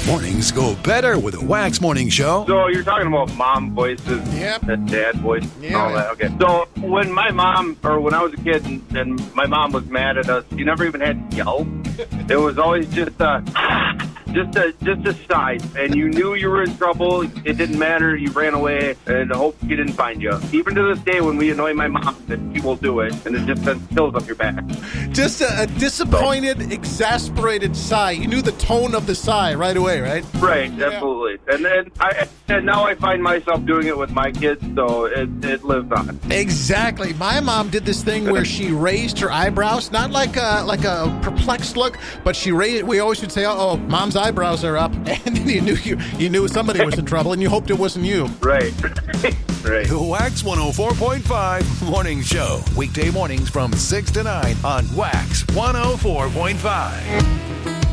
Mornings go better with a Wax Morning Show. So you're talking about mom voices and dad voices and all that. Okay. So when my mom, or when I was a kid and my mom was mad at us, you never even had to yell. It was always just a sigh, and you knew you were in trouble. It didn't matter. You ran away and hoped she didn't find you. Even to this day, when we annoy my mom, that she will do it, and it just sends chills up your back. Just a disappointed, exasperated sigh. You knew the tone of the sigh right away, right? Right, absolutely. And now I find myself doing it with my kids, so it lives on. Exactly. My mom did this thing where she raised her eyebrows, not like a perplexed look, but she raised. We always would say, "Oh, mom's eyebrows are up," and then you knew somebody was in trouble, and you hoped it wasn't you. Right. Right. The Wax 104.5 Morning Show. Weekday mornings from 6 to 9 on Wax 104.5.